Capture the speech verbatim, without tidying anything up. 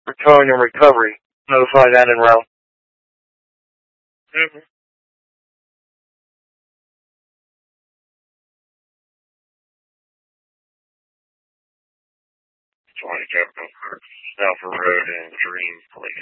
For towing and recovery. Notify that en route. Mm-hmm. twenty Capital Park, Stafford Road, and Dream Place.